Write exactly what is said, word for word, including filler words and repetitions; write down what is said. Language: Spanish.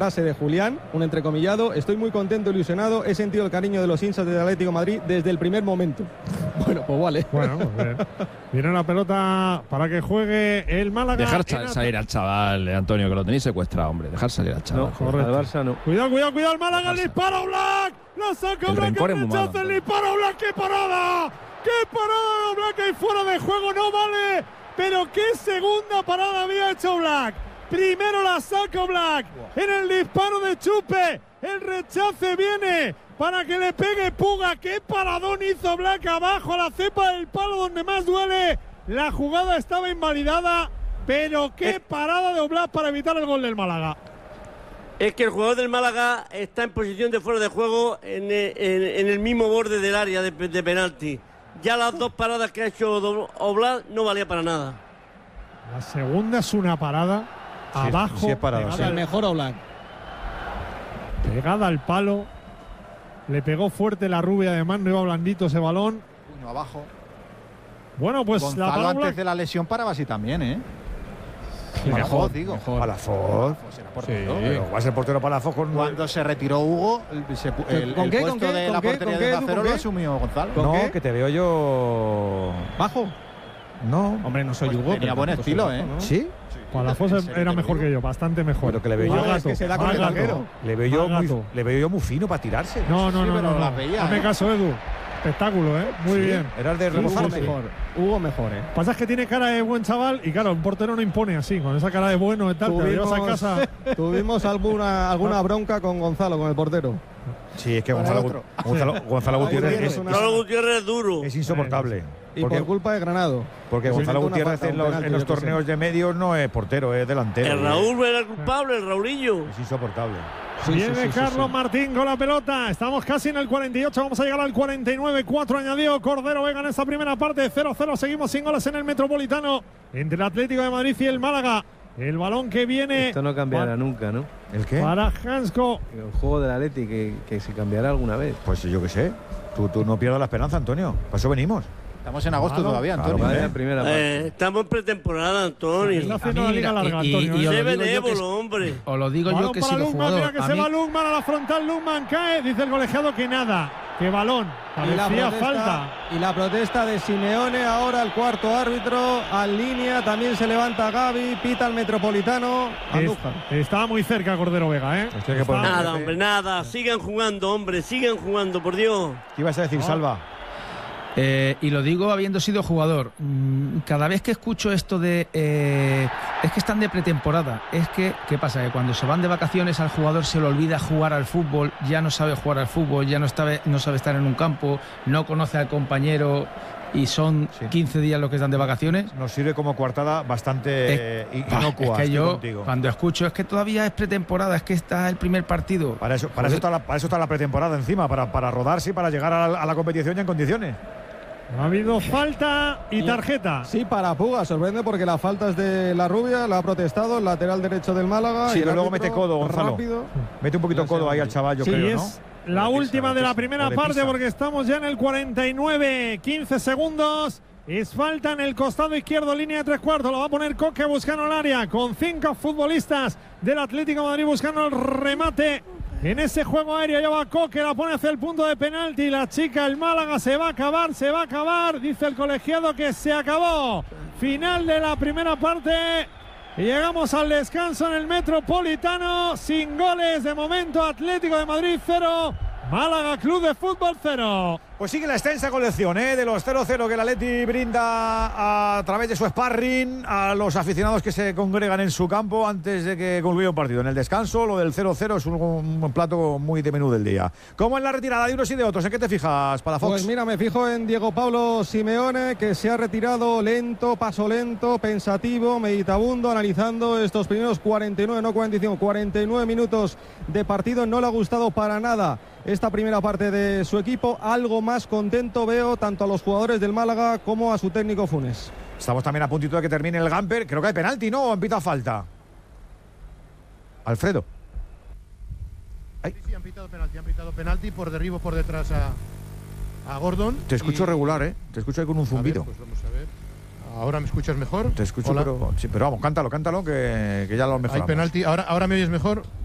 frase de Julián, un entrecomillado: estoy muy contento, ilusionado, he sentido el cariño de los hinchas del Atlético de Madrid desde el primer momento. Bueno, pues vale. Bueno, pues bien. Viene la pelota para que juegue el Málaga. Dejar cha- salir al chaval, Antonio, que lo tenéis secuestrado, hombre. Dejar salir al chaval. No, correcto. Al Barça no. Cuidado, cuidado, cuidado, el Málaga, el disparo Black. La saca El Black, rencor el es muy rechazo, malo. el disparo Black, qué parada. ¡Qué parada Black ahí fuera de juego! No vale. Pero qué segunda parada había hecho Black. Primero la saca Black en el disparo de Chupe. El rechace viene para que le pegue Puga. ¡Qué paradón hizo Black abajo a la cepa del palo donde más duele! La jugada estaba invalidada, pero qué parada de Oblak para evitar el gol del Málaga. Es que el jugador del Málaga está en posición de fuera de juego en, en, en el mismo borde del área de, de penalti. Ya las dos paradas que ha hecho Oblak no valía para nada. La segunda es una parada sí, abajo. Sí es parada, pegada, sí. El mejor Oblak. Pegada al palo. Le pegó fuerte la rubia, además no iba blandito ese balón. Puño abajo. Bueno, pues Gonzalo la parada antes de la lesión paraba así también, ¿eh? Sí, Palafos, digo. mejor. Palafos. Pues era portero. Sí. Pero va a ser portero Palafos con… Cuando se retiró Hugo, el, se, el, ¿Con el qué, puesto con qué, de con la qué, portería con de qué, Onda Cero con lo qué? asumió Gonzalo. ¿Con No, qué? que te veo yo… ¿Bajo? No. Hombre, no soy Pues Hugo. tenía pero buen tampoco estilo, soy ¿eh? bajo, ¿no? ¿Sí? Palafos ¿En serio era te mejor digo? que yo, bastante mejor. Pero que le veo Más yo… gato, es que se da con más el gato. larguero. Le veo yo Más muy, gato. le veo yo muy fino para tirarse. No, no, Sí, no, pero no. la no. veía, Hazme ¿eh? caso, Edu. Espectáculo, ¿eh? Muy Sí, bien. Era el de Hugo rebozarse. mejor. Hugo mejor, ¿eh? Pasa es que tiene cara de buen chaval y claro, un portero no impone así, con esa cara de bueno y tal, te lo llevas a casa. tuvimos alguna, alguna bronca con Gonzalo, con el portero. Sí, es que Con el Gonzalo, otro. Gonzalo, Gonzalo Ahí Gutiérrez tienes es, una- Gonzalo Gutiérrez es duro. es insoportable. Y Porque, por culpa de Granado. porque Pues Gonzalo inventó una Gutiérrez falta, en un los, penalti, en los yo qué sé. torneos de medios no es portero, es delantero. El Raúl era el culpable, el Raulillo. Es insoportable. Sí, Viene sí, sí, sí, Carlos sí. Martín con la pelota. Estamos casi en el cuarenta y ocho. Vamos a llegar al cuarenta y nueve. cuatro añadió Cordero Vega en esta primera parte. cero cero. Seguimos sin goles en el Metropolitano entre el Atlético de Madrid y el Málaga. El balón que viene Esto no cambiará pa- nunca, ¿no? ¿El qué? para Hansko. El juego del Atleti que, que se cambiará alguna vez. Pues yo qué sé. Tú, tú no pierdas la esperanza, Antonio. Para eso venimos. Estamos en agosto Claro, todavía, claro, Antonio. Vaya ¿eh? la primera parte. Eh, estamos en pretemporada, Antonio. Está haciendo la liga larga, y- y- Antonio. y ¿eh? os Sé lo digo yo que es- benévolo, hombre. Os lo digo yo Balón que he para sido Lundman, jugador. mira que A se mí- va Lundman a la frontal. Lundman cae. Dice el colegiado que nada. Que balón. Y la, Parecía protesta, falta. y la protesta de Simeone, ahora el cuarto árbitro, al línea, también se levanta Gaby, pita al Metropolitano, Andújar. Es- estaba muy cerca Cordero Vega, ¿eh? Hostia, que Está- por- Nada, hombre, nada. Sigan jugando, hombre. Sigan jugando, por Dios. ¿Qué ibas a decir, Salva? Eh, y lo digo habiendo sido jugador. Mm, Cada vez que escucho esto de eh, es que están de pretemporada, es que, ¿qué pasa? Que cuando se van de vacaciones al jugador se le olvida jugar al fútbol, ya no sabe jugar al fútbol, ya no sabe, no sabe estar en un campo, no conoce al compañero y son Sí. quince días los que están de vacaciones. Nos sirve como coartada bastante eh, Eh, inocua. es que estoy yo contigo. cuando escucho es que todavía es pretemporada, es que está el primer partido. Para eso, para, eso está la, para eso está la pretemporada encima, para, para rodarse y para llegar a la, a la competición ya en condiciones. Ha habido falta y tarjeta. Sí, para Puga, sorprende porque la falta es de la rubia, la ha protestado el lateral derecho del Málaga. Sí, y el pero luego árbitro, mete codo, Gonzalo. rápido. Mete un poquito codo ahí al chaval, yo Sí, creo, ¿no? es la O le última pisa, de o la le primera pisa. parte porque estamos ya en el cuarenta y nueve, quince segundos. Es falta en el costado izquierdo, línea de tres cuartos. Lo va a poner Coque buscando el área con cinco futbolistas del Atlético de Madrid buscando el remate. En ese juego aéreo ya va Coque, la pone hacia el punto de penalti. La chica, el Málaga, se va a acabar, se va a acabar. Dice el colegiado que se acabó. Final de la primera parte. Y llegamos al descanso en el Metropolitano. Sin goles de momento, Atlético de Madrid cero, Málaga Club de Fútbol cero. Pues sigue la extensa colección ¿eh? de los cero cero que el Atleti brinda a través de su sparring a los aficionados que se congregan en su campo antes de que concluya un partido. En el descanso, lo del cero cero es un, un plato muy de menú del día. ¿Cómo en la retirada de unos y de otros? ¿En qué te fijas, Palafox? Pues mira, me fijo en Diego Pablo Simeone, que se ha retirado lento, paso lento, pensativo, meditabundo, analizando estos primeros cuarenta y nueve, no cuarenta y cinco, cuarenta y nueve minutos de partido. No le ha gustado para nada esta primera parte de su equipo. Algo más contento veo tanto a los jugadores del Málaga como a su técnico Funes. Estamos también a puntito de que termine el Gamper. Creo que hay penalti, ¿no? ¿O pita falta? Alfredo. Sí, sí, han pitado penalti, han pitado penalti por derribo por detrás a, a Gordon. Te escucho y- regular, ¿eh? Te escucho ahí con un A ver, zumbido. pues vamos a ver. ¿Ahora me escuchas mejor? Te escucho, Hola. pero, sí, pero vamos, cántalo, cántalo, que, que ya lo Hay mejoramos. penalti. ¿Ahora, ¿Ahora me oyes mejor?